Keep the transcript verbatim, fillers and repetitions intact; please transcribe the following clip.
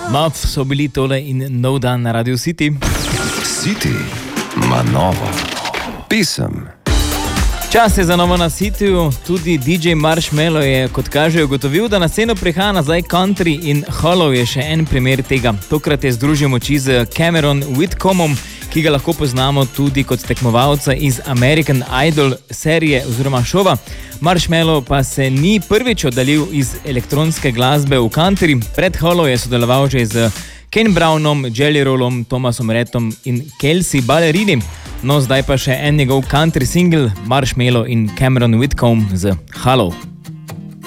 Muff so bili tole in nov dan na Radio City. City ima novo pesem. Čas je za novo na Cityju, tudi D J Marshmello je, kot kaže, ugotovil, da na sceno prihaja nazaj country in Hollow je še en primer tega. Tokrat je združil moči z Cameron Whitcombom, ki ga lahko poznamo tudi kot tekmovalca iz American Idol serije oziroma šova. Marshmello pa se ni prvič oddaljil iz elektronske glasbe v country. Pred Hollow je sodeloval že z Ken Brownom, Jelly Rollom, Thomasom Rhettom in Kelsey Ballerini. No, zdaj pa še en njegov country single, Marshmello in Cameron Whitcomb z Hollow.